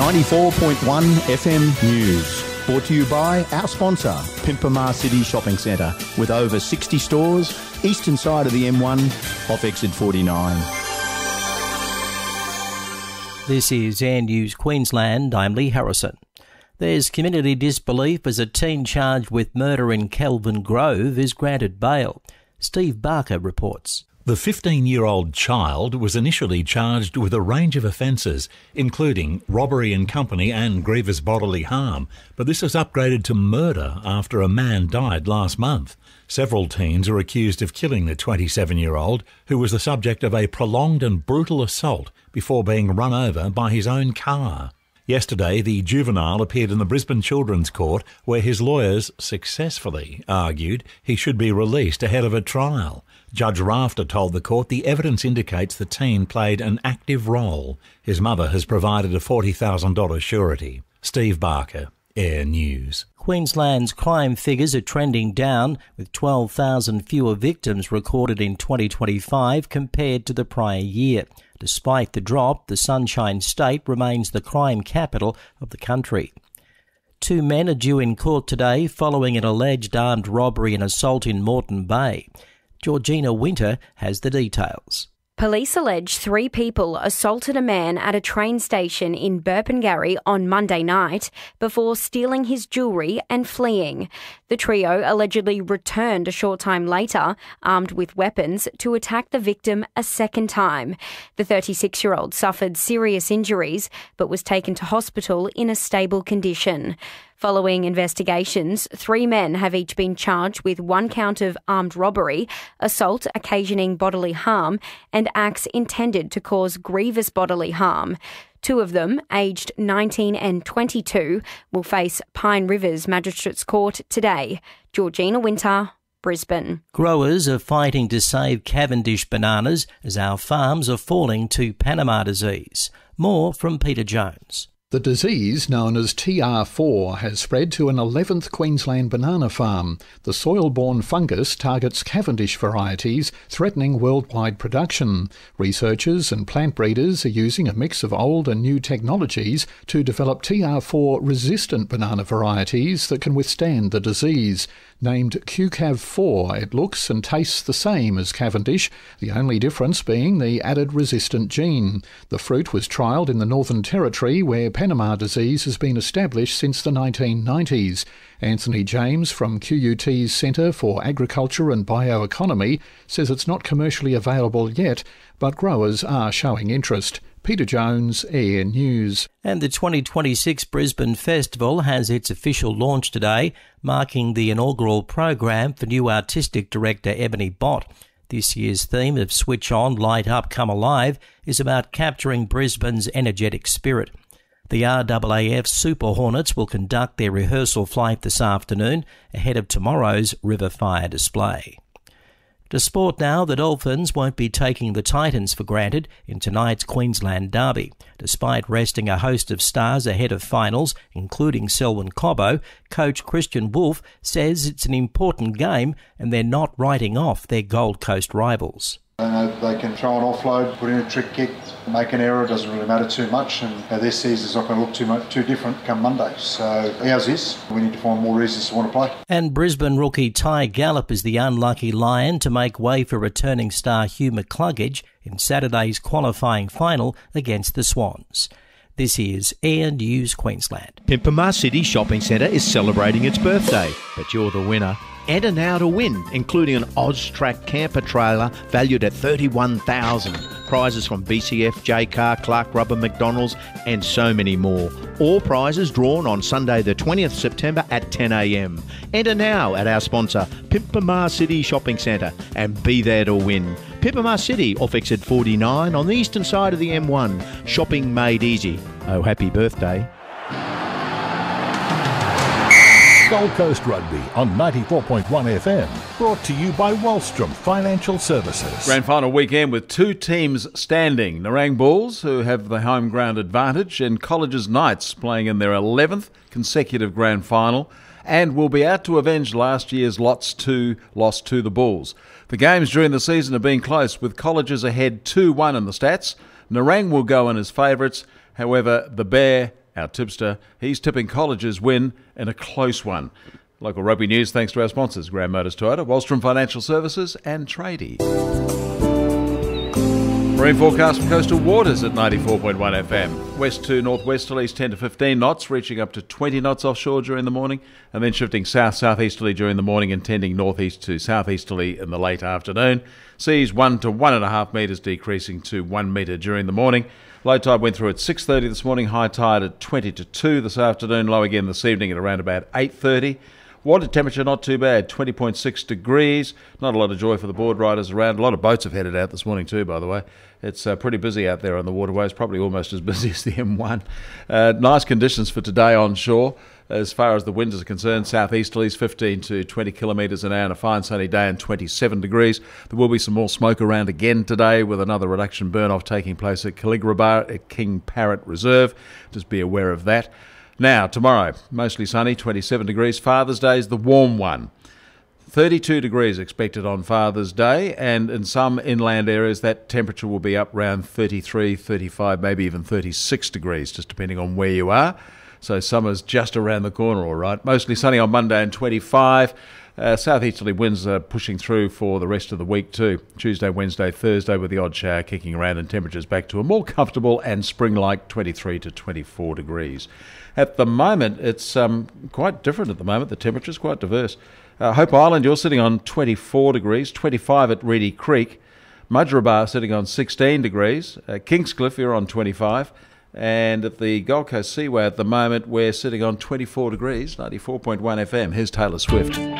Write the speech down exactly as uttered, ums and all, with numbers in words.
ninety-four point one F M News. Brought to you by our sponsor, Pimpamar City Shopping Centre, with over sixty stores, eastern side of the M one, off exit forty-nine. This is Air News Queensland. I'm Lee Harrison. There's community disbelief as a teen charged with murder in Kelvin Grove is granted bail. Steve Barker reports. The fifteen-year-old child was initially charged with a range of offences, including robbery in company and grievous bodily harm, but this was upgraded to murder after a man died last month. Several teens are accused of killing the twenty-seven-year-old, who was the subject of a prolonged and brutal assault before being run over by his own car. Yesterday, the juvenile appeared in the Brisbane Children's Court, where his lawyers successfully argued he should be released ahead of a trial. Judge Rafter told the court the evidence indicates the teen played an active role. His mother has provided a forty thousand dollars surety. Steve Barker, Air News. Queensland's crime figures are trending down, with twelve thousand fewer victims recorded in twenty twenty-five compared to the prior year. Despite the drop, the Sunshine State remains the crime capital of the country. Two men are due in court today following an alleged armed robbery and assault in Moreton Bay. Georgina Winter has the details. Police allege three people assaulted a man at a train station in Burpengary on Monday night before stealing his jewellery and fleeing. The trio allegedly returned a short time later, armed with weapons, to attack the victim a second time. The thirty-six-year-old suffered serious injuries but was taken to hospital in a stable condition. Following investigations, three men have each been charged with one count of armed robbery, assault occasioning bodily harm, and acts intended to cause grievous bodily harm. Two of them, aged nineteen and twenty-two, will face Pine Rivers Magistrates Court today. Georgina Winter, Brisbane. Growers are fighting to save Cavendish bananas as our farms are falling to Panama disease. More from Peter Jones. The disease, known as T R four, has spread to an eleventh Queensland banana farm. The soil-borne fungus targets Cavendish varieties, threatening worldwide production. Researchers and plant breeders are using a mix of old and new technologies to develop T R four-resistant banana varieties that can withstand the disease. Named Q C A V four, it looks and tastes the same as Cavendish, the only difference being the added resistant gene. The fruit was trialled in the Northern Territory, where Panama disease has been established since the nineteen nineties. Anthony James from Q U T's Centre for Agriculture and Bioeconomy says it's not commercially available yet, but growers are showing interest. Peter Jones, Air News. And the twenty twenty-six Brisbane Festival has its official launch today, marking the inaugural program for new artistic director Ebony Bott. This year's theme of Switch On, Light Up, Come Alive is about capturing Brisbane's energetic spirit. The R A A F Super Hornets will conduct their rehearsal flight this afternoon ahead of tomorrow's River Fire display. To sport now, the Dolphins won't be taking the Titans for granted in tonight's Queensland derby. Despite resting a host of stars ahead of finals, including Selwyn Cobbo, coach Christian Wolf says it's an important game and they're not writing off their Gold Coast rivals. They know they can throw an offload, put in a trick kick, make an error, doesn't really matter too much, and their season's not going to look too much too different come Monday. So ours is. We need to find more reasons to want to play. And Brisbane rookie Ty Gallop is the unlucky Lion to make way for returning star Hugh McCluggage in Saturday's qualifying final against the Swans. This is Air News Queensland. Pimpamar City Shopping Centre is celebrating its birthday, but you're the winner. Enter now to win, including an Oztrack camper trailer valued at thirty-one thousand dollars. Prizes from B C F, J-Car, Clark Rubber, McDonald's and so many more. All prizes drawn on Sunday the twentieth of September at ten a m. Enter now at our sponsor, Pimpamar City Shopping Centre, and be there to win. Pimpamar City off exit forty-nine on the eastern side of the M one. Shopping made easy. Oh, happy birthday. Gold Coast Rugby on ninety-four point one F M, brought to you by Wallstrom Financial Services. Grand final weekend with two teams standing. Nerang Bulls, who have the home ground advantage, and Colleges Knights playing in their eleventh consecutive grand final and will be out to avenge last year's lots two loss to the Bulls. The games during the season have been close, with Colleges ahead two one in the stats. Nerang will go in as favourites. However, the Bear our tipster. He's tipping College's win in a close one. Local rugby news thanks to our sponsors, Graham Motors Toyota, Wallstrom Financial Services and Tradie. Marine forecast for coastal waters at ninety-four point one F M. West to northwesterlies ten to fifteen knots, reaching up to twenty knots offshore during the morning, and then shifting south-southeasterly during the morning and tending northeast to southeasterly in the late afternoon. Seas one to one and a half metres, decreasing to one metre during the morning. Low tide went through at six thirty this morning, high tide at twenty to two this afternoon, low again this evening at around about eight thirty. Water temperature not too bad, twenty point six degrees. Not a lot of joy for the board riders around. A lot of boats have headed out this morning too, by the way. It's uh, pretty busy out there on the waterways, probably almost as busy as the M one. Uh, nice conditions for today on shore. As far as the winds are concerned, southeasterlies fifteen to twenty kilometres an hour and a fine sunny day and twenty-seven degrees. There will be some more smoke around again today with another reduction burn-off taking place at Caligula Bar at King Parrot Reserve. Just be aware of that. Now, tomorrow, mostly sunny, twenty-seven degrees. Father's Day is the warm one. thirty-two degrees expected on Father's Day, and in some inland areas that temperature will be up around thirty-three, thirty-five, maybe even thirty-six degrees, just depending on where you are. So summer's just around the corner, all right. Mostly sunny on Monday and twenty-five. Uh, southeasterly winds are pushing through for the rest of the week too. Tuesday, Wednesday, Thursday with the odd shower kicking around and temperatures back to a more comfortable and spring-like twenty-three to twenty-four degrees. At the moment, it's um, quite different at the moment. The temperature's quite diverse. Uh, Hope Island, you're sitting on twenty-four degrees, twenty-five at Reedy Creek. Mudgeeraba sitting on sixteen degrees. Uh, Kingscliff, you're on twenty-five. And at the Gold Coast Seaway at the moment, we're sitting on twenty-four degrees, ninety-four point one F M. Here's Taylor Swift.